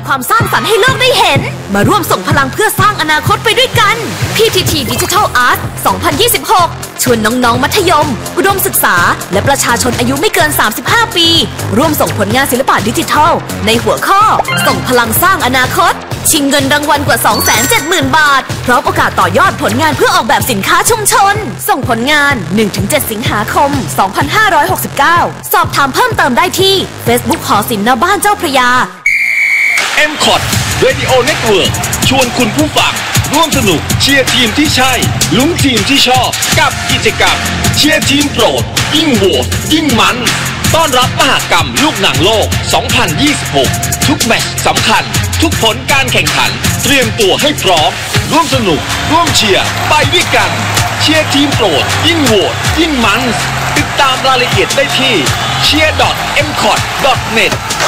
ความสร้างสรรค์ให้โลกได้เห็นมาร่วมส่งพลังเพื่อสร้างอนาคตไปด้วยกัน PTT Digital Art 2026 ชวนน้องๆมัธยมอุดมศึกษาและประชาชนอายุไม่เกิน 35 ปีร่วมส่งผลงานศิลปะดิจิทัลในหัวข้อส่งพลังสร้างอนาคตชิงเงินรางวัลกว่า 270,000 บาทพร้อมโอกาสต่อยอดผลงานเพื่อออกแบบสินค้าชุมชนส่งผลงาน 1-7 สิงหาคม 2569 สอบถามเพิ่มเติมได้ที่ Facebook หอศิลป์ณบ้านเจ้าพระยา MCOT Radio Network ชวนคุณผู้ฟังร่วมสนุกเชียร์ทีมที่ใช่ลุ้นทีมที่ชอบกับกิจกรรมเชียร์ทีมโปรดยิ่งโหวตยิ่งมันต้อนรับมหกรรมลูกหนังโลก 2026 ทุกแมตช์สำคัญทุกผลการแข่งขันเตรียมตัวให้พร้อมร่วมสนุกร่วมเชียร์ไปด้วยกันเชียร์ทีมโปรดยิ่งโหวตยิ่งมันติดตามรายละเอียดได้ที่ cheer.mcot.net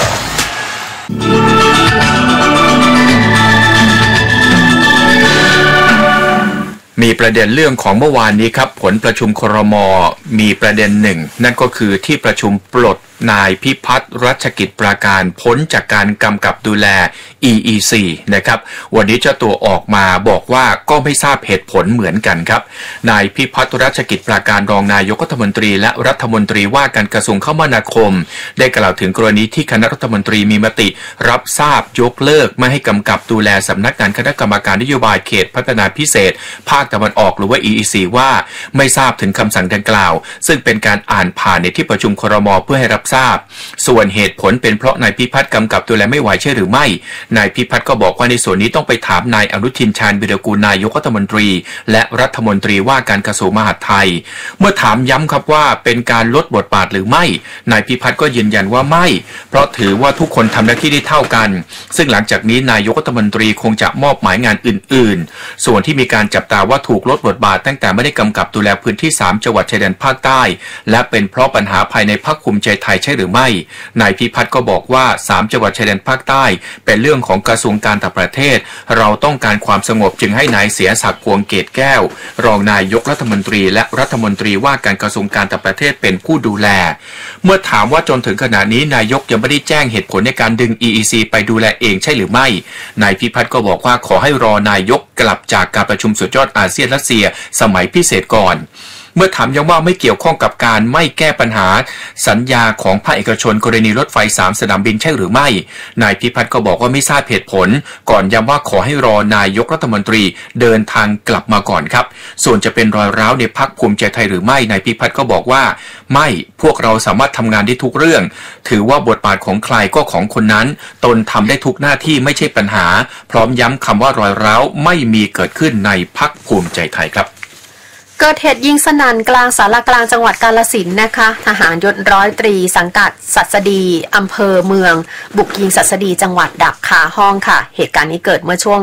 มีประเด็นเรื่องของเมื่อวานนี้ครับผลประชุมครม.มีประเด็นหนึ่งนั่นก็คือที่ประชุมปลดนายพิพัฒน์รัชกิจปราการพ้นจากการกำกับดูแล EEC นะครับวันนี้เจ้าตัวออกมาบอกว่าก็ไม่ทราบเหตุผลเหมือนกันครับนายพิพัฒน์รัชกิจปราการรองนายกรัฐมนตรีและรัฐมนตรีว่าการกระทรวงคมนาคมได้กล่าวถึงกรณีที่คณะรัฐมนตรีมีมติรับทราบยกเลิกไม่ให้กำกับดูแลสำนักงานคณะกรรมการนโยบายเขตพัฒนาพิเศษภาคตะวันออกหรือว่า EEC ว่าไม่ทราบถึงคำสั่งดังกล่าวซึ่งเป็นการอ่านผ่านในที่ประชุมครม.เพื่อให้รับทราบส่วนเหตุผลเป็นเพราะนายพิพัฒน์กำกับดูแลไม่ไหวใช่หรือไม่นายพิพัฒน์ก็บอกว่าในส่วนนี้ต้องไปถามนายอนุทินชาญวิรากูลนายกรัฐมนตรีและรัฐมนตรีว่าการกระทรวงมหาดไทยเมื่อถามย้ำครับว่าเป็นการลดบทบาทหรือไม่นายพิพัฒน์ก็ยืนยันว่าไม่เพราะถือว่าทุกคนทำหน้าที่ได้เท่ากันซึ่งหลังจากนี้นายกรัฐมนตรีคงจะมอบหมายงานอื่นๆส่วนที่มีการจับตาว่าถูกลดบทบาทตั้งแต่ไม่ได้กำกับดูแลพื้นที่3จังหวัดชายแดนภาคใต้และเป็นเพราะปัญหาภายในพรรคภูมิใจไทยใช่หรือไม่นายพิพัฒน์ก็บอกว่า3จังหวัดชายแดนภาคใต้เป็นเรื่องของกระทรวงการต่างประเทศเราต้องการความสงบจึงให้นายเสียศักดิ์พวงเกตแก้วรองนายกรัฐมนตรีและรัฐมนตรีว่าการกระทรวงการต่างประเทศเป็นผู้ดูแลเมื่อถามว่าจนถึงขณะนี้นายกยังไม่ได้แจ้งเหตุผลในการดึง EEC ไปดูแลเองใช่หรือไม่นายพิพัฒน์ก็บอกว่าขอให้รอนายกกลับจากการประชุมสุดยอดอาเซียนรัสเซียสมัยพิเศษก่อนเมื่อถามยังว่าไม่เกี่ยวข้องกับการไม่แก้ปัญหาสัญญาของภาคเอกชนกรณีรถไฟ3สนามบินใช่หรือไม่นายพิพัฒน์ก็บอกว่าไม่ทราบเหตุผลก่อนย้ำว่าขอให้รอนายกรัฐมนตรีเดินทางกลับมาก่อนครับส่วนจะเป็นรอยร้าวในพรรคภูมิใจไทยหรือไม่นายพิพัฒน์ก็บอกว่าไม่พวกเราสามารถทำงานได้ทุกเรื่องถือว่าบทบาทของใครก็ของคนนั้นตนทำได้ทุกหน้าที่ไม่ใช่ปัญหาพร้อมย้ำคำว่ารอยร้าวไม่มีเกิดขึ้นในพรรคภูมิใจไทยครับเกิดเหตุยิงสนั่นกลางศาลากลางจังหวัดกาฬสินธุ์นะคะทหารยศร้อยตรีสังกัดศัสดีอำเภอเมืองบุกยิงศัสดีจังหวัดดับคาห้องค่ะเหตุการณ์นี้เกิดเมื่อช่วง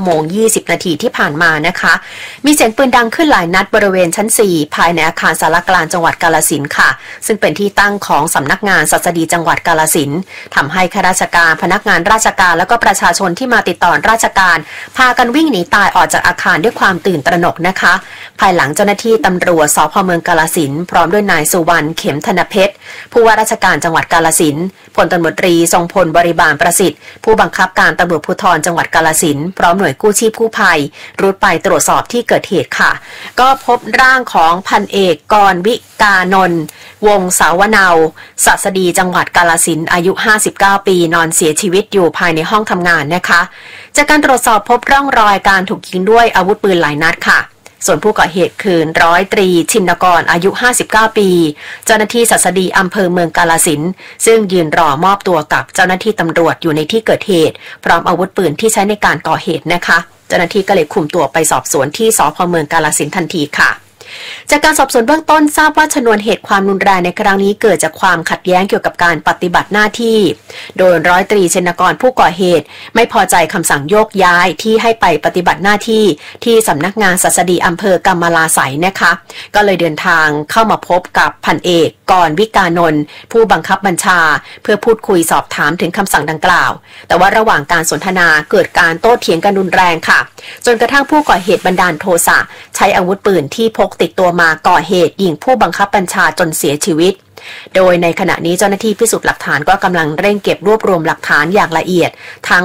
9:20 นาทีที่ผ่านมานะคะมีเสียงปืนดังขึ้นหลายนัดบริเวณชั้น 4ภายในอาคารศาลากลางจังหวัดกาฬสินธุ์ค่ะซึ่งเป็นที่ตั้งของสำนักงานศัสดีจังหวัดกาฬสินธุ์ทำให้ข้าราชการพนักงานราชการและก็ประชาชนที่มาติดต่อราชการพากันวิ่งหนีตายออกจากอาคารด้วยความตื่นตระหนกนะคะภายหลังเจ้าหน้าที่ตำรวจสภ.เมืองกาฬสินธุ์พร้อมด้วยนายสุวรรณเข็มธนเพชรผู้ว่าราชการจังหวัดกาฬสินธุ์พลตำรวจตรีทรงพลบริบาลประสิทธิ์ผู้บังคับการตำรวจภูธรจังหวัดกาฬสินธุ์พร้อมหน่วยกู้ชีพกู้ภัยรุดไปตรวจสอบที่เกิดเหตุค่ะก็พบร่างของพันเอกกรวิกานนท์วงสาวนาศัสดีจังหวัดกาฬสินธุ์อายุ59 ปีนอนเสียชีวิตอยู่ภายในห้องทำงานนะคะจากการตรวจสอบพบร่องรอยการถูกยิงด้วยอาวุธปืนหลายนัดค่ะส่วนผู้ก่อเหตุคือร้อยตรีชินกรอายุ59 ปีเจ้าหน้าที่ศัสดีอำเภอเมืองกาฬสินธุ์ซึ่งยืนรอมอบตัวกับเจ้าหน้าที่ตำรวจอยู่ในที่เกิดเหตุพร้อมอาวุธปืนที่ใช้ในการก่อเหตุนะคะเจ้าหน้าที่ก็เลยคุมตัวไปสอบสวนที่สภ.เมืองกาฬสินธุ์ทันทีค่ะจากการสอบสวนเบื้องต้นทราบว่าชนวนเหตุความรุนแรงในครั้งนี้เกิดจากความขัดแย้งเกี่ยวกับการปฏิบัติหน้าที่โดยร้อยตรีชินกรผู้ก่อเหตุไม่พอใจคำสั่งโยกย้ายที่ให้ไปปฏิบัติหน้าที่ที่สำนักงานศัสดีอำเภอกำมะลาไสยนะคะก็เลยเดินทางเข้ามาพบกับพันเอกกรวิกานนท์ผู้บังคับบัญชาเพื่อพูดคุยสอบถามถึงคำสั่งดังกล่าวแต่ว่าระหว่างการสนทนาเกิดการโต้เถียงกันรุนแรงค่ะจนกระทั่งผู้ก่อเหตุบันดาลโทสะใช้อาวุธปืนที่พกติดตัวมาก่อเหตุยิงผู้บังคับบัญชาจนเสียชีวิตโดยในขณะนี้เจ้าหน้าที่พิสูจน์หลักฐานก็กำลังเร่งเก็บรวบรวมหลักฐานอย่างละเอียดทั้ง